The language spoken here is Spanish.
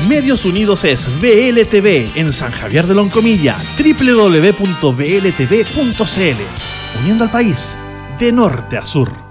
Medios Unidos es VLTV en San Javier de Loncomilla, www.vltv.cl, uniendo al país de norte a sur.